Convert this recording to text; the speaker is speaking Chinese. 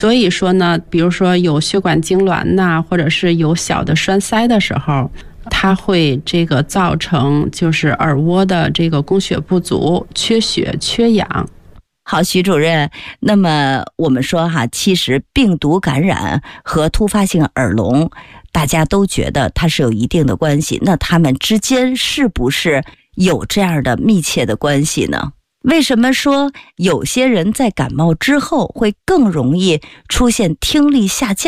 所以说呢，比如说有血管痉挛呐，或者是有小的栓塞的时候，它会这个造成就是耳蜗的这个供血不足、缺血、缺氧。 好，徐主任，那么我们说其实病毒感染和突发性耳聋，大家都觉得它是有一定的关系，那它们之间是不是有这样的密切的关系呢？为什么说有些人在感冒之后会更容易出现听力下降？